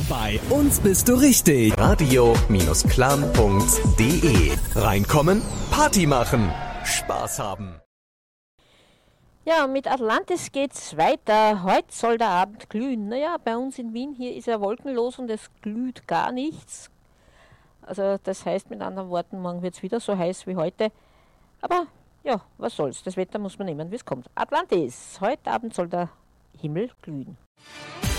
Bei uns bist du richtig. Radio-clan.de. Reinkommen, Party machen, Spaß haben. Ja, mit Atlantis geht's weiter. Heute soll der Abend glühen. Naja, bei uns in Wien hier ist er wolkenlos und es glüht gar nichts. Also das heißt mit anderen Worten, morgen wird es wieder so heiß wie heute. Aber ja, was soll's. Das Wetter muss man nehmen, wie es kommt. Atlantis. Heute Abend soll der Himmel glühen.